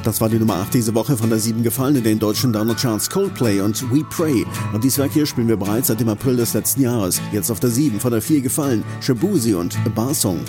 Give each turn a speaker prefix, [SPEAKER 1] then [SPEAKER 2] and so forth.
[SPEAKER 1] Das war die Nummer 8 diese Woche. Von der 7 gefallen in den deutschen Download-Charts Coldplay und We Pray. Und dieses Werk hier spielen wir bereits seit dem April des letzten Jahres. Jetzt auf der 7, von der 4 gefallen Shaboozey und A Bar Song.